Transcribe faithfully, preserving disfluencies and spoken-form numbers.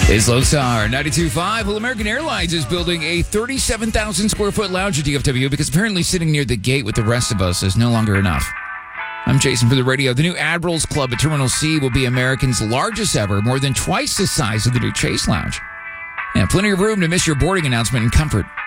It's Lone Star ninety-two point five. Well, American Airlines is building a thirty-seven thousand square foot lounge at D F W because apparently sitting near the gate with the rest of us is no longer enough. I'm Jason for the radio. The new Admirals Club at Terminal C will be American's largest ever, more than twice the size of the new Chase Lounge. And plenty of room to miss your boarding announcement in comfort.